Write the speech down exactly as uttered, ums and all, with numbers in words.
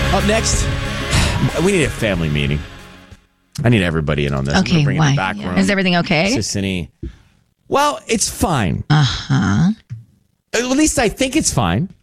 Up next, we need a family meeting. I need everybody in on this. Okay, bring why? In the back room. Is everything okay? Sissany. Well, it's fine. Uh-huh. At least I think it's fine.